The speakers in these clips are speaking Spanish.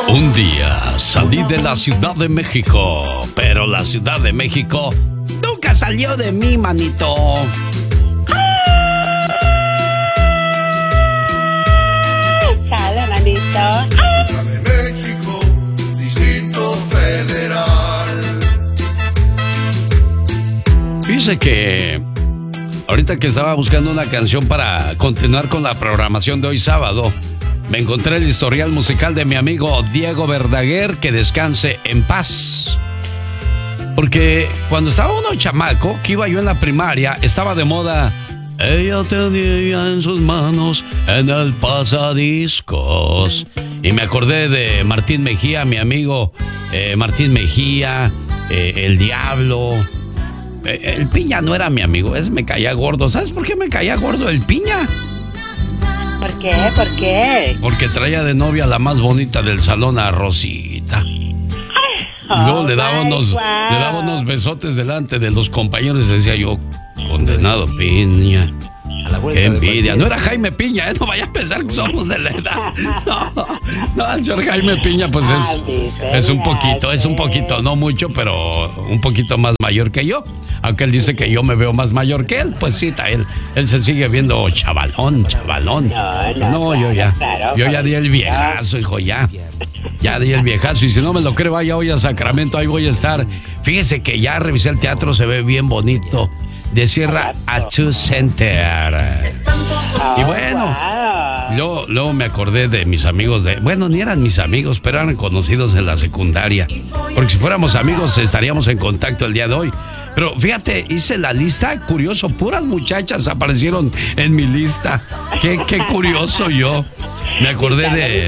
Un día salí de la Ciudad de México, pero la Ciudad de México nunca salió de mí, manito. Sale, manito. Ciudad de México, Distrito Federal. Fíjese que ahorita que estaba buscando una canción para continuar con la programación de hoy sábado, me encontré el historial musical de mi amigo Diego Verdaguer, que descanse en paz. Porque cuando estaba uno chamaco, que iba yo en la primaria, estaba de moda. Ella tenía en sus manos en el pasadiscos. Y me acordé de Martín Mejía, mi amigo Martín Mejía, El Diablo. El Piña no era mi amigo, me caía gordo. ¿Sabes por qué me caía gordo el Piña? ¿Por qué? ¿Por qué? Porque traía de novia a la más bonita del salón, a Rosita. Y luego le daba unos besotes delante de los compañeros y decía yo, condenado Piña. Qué envidia. No era Jaime Piña, no vaya a pensar que somos de la edad. No, el señor Jaime Piña pues es un poquito, no mucho, pero un poquito más mayor que yo. Aunque él dice que yo me veo más mayor que él, pues sí, él se sigue viendo chavalón. No, yo ya di el viejazo, hijo, ya di el viejazo. Y si no me lo cree, vaya hoy a Sacramento, ahí voy a estar. Fíjese que ya revisé el teatro, se ve bien bonito. De Sierra Achu Center. Y bueno, luego me acordé de mis amigos bueno, ni eran mis amigos, pero eran conocidos en la secundaria. Porque si fuéramos amigos estaríamos en contacto el día de hoy. Pero fíjate, hice la lista, curioso, puras muchachas aparecieron en mi lista. Qué curioso yo. Me acordé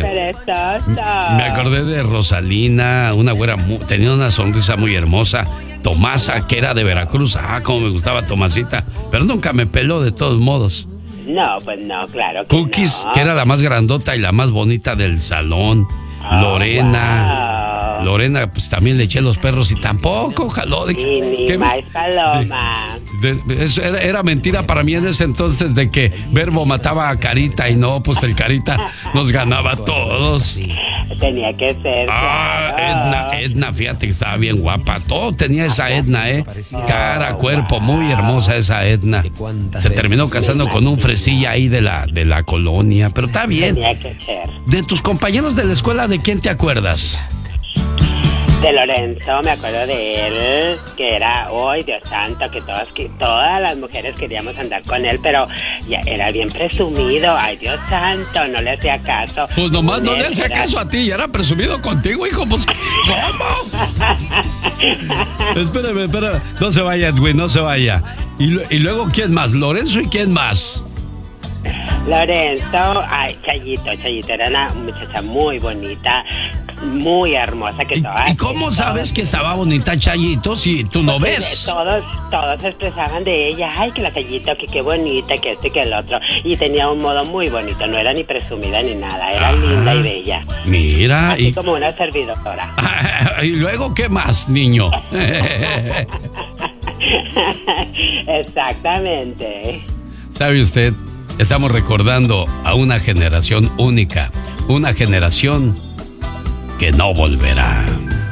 de Rosalina, una güera, tenía una sonrisa muy hermosa. Tomasa, que era de Veracruz. Cómo me gustaba Tomasita. Pero nunca me peló de todos modos. No, pues no, claro que Cookies, no. que era la más grandota y la más bonita del salón. Lorena. Wow. Lorena, pues también le eché los perros y tampoco jaló. Ni más paloma. Eso era mentira para mí en ese entonces de que Verbo mataba a Carita y no, pues el Carita nos ganaba a todos. Tenía que ser. Edna, fíjate que estaba bien guapa. Todo tenía esa Edna, cara, cuerpo, muy hermosa esa Edna. Se terminó casando con un fresilla ahí de la colonia, pero está bien. Tenía que ser. De tus compañeros de la escuela, ¿de quién te acuerdas? De Lorenzo, me acuerdo de él, que era, Dios santo, que todas las mujeres queríamos andar con él, pero ya era bien presumido. Ay, Dios santo, no le hacía caso. Pues nomás no le hacía caso a ti, ya era presumido contigo, hijo, pues, ¿cómo? Espérame, no se vaya, Edwin, no se vaya. Y luego, ¿quién más? ¿Lorenzo y quién más? Lorenzo, Chayito era una muchacha muy bonita, muy hermosa que ¿Y cómo sabes que estaba bonita Chayito si tú no ves? Todos expresaban de ella, que la Chayito, que qué bonita, que esto y que el otro. Y tenía un modo muy bonito, no era ni presumida ni nada, era linda y bella. Mira. Así como una servidora. ¿Y luego qué más, niño? Exactamente. ¿Sabe usted? Estamos recordando a una generación única, una generación que no volverá.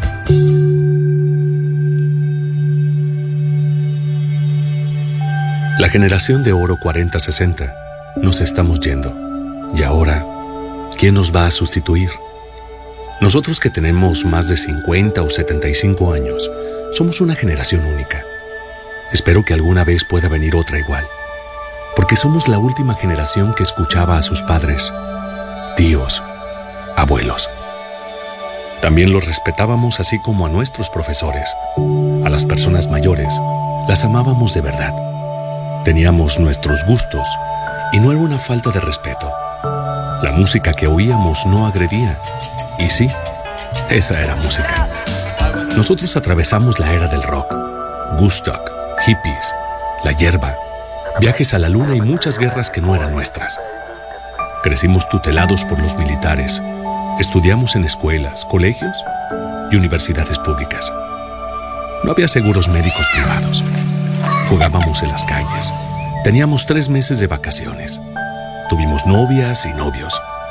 La generación de oro 40-60 nos estamos yendo. Y ahora, ¿quién nos va a sustituir? Nosotros que tenemos más de 50 o 75 años, somos una generación única. Espero que alguna vez pueda venir otra igual. Porque somos la última generación que escuchaba a sus padres, tíos, abuelos. También los respetábamos así como a nuestros profesores. A las personas mayores las amábamos de verdad. Teníamos nuestros gustos y no era una falta de respeto. La música que oíamos no agredía. Y sí, esa era música. Nosotros atravesamos la era del rock, Woodstock, hippies, la hierba, viajes a la luna y muchas guerras que no eran nuestras. Crecimos tutelados por los militares. Estudiamos en escuelas, colegios y universidades públicas. No había seguros médicos privados. Jugábamos en las calles. Teníamos 3 meses de vacaciones. Tuvimos novias y novios.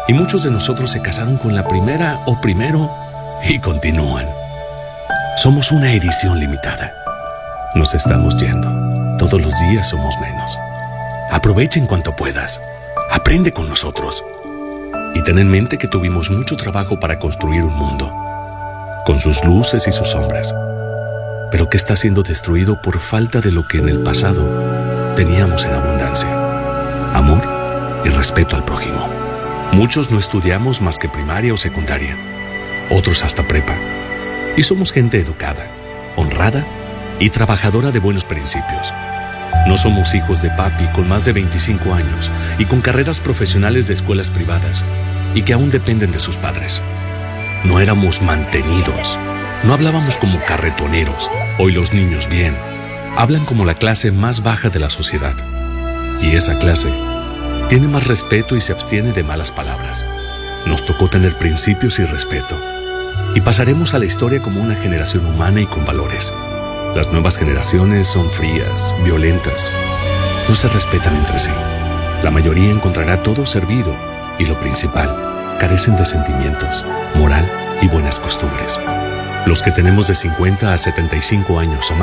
Y muchos de nosotros se casaron con la primera o primero y continúan. Somos una edición limitada. Nos estamos yendo. Todos los días somos menos. Aprovecha en cuanto puedas. Aprende con nosotros. Y ten en mente que tuvimos mucho trabajo para construir un mundo, con sus luces y sus sombras, pero que está siendo destruido por falta de lo que en el pasado teníamos en abundancia: amor y respeto al prójimo. Muchos no estudiamos más que primaria o secundaria, otros hasta prepa, y somos gente educada, honrada y trabajadora de buenos principios. No somos hijos de papi con más de 25 años y con carreras profesionales de escuelas privadas y que aún dependen de sus padres. No éramos mantenidos. No hablábamos como carretoneros. Hoy los niños bien hablan como la clase más baja de la sociedad. Y esa clase tiene más respeto y se abstiene de malas palabras. Nos tocó tener principios y respeto. Y pasaremos a la historia como una generación humana y con valores. Las nuevas generaciones son frías, violentas. No se respetan entre sí. La mayoría encontrará todo servido y, lo principal, carecen de sentimientos, moral y buenas costumbres. Los que tenemos de 50 a 75 años o más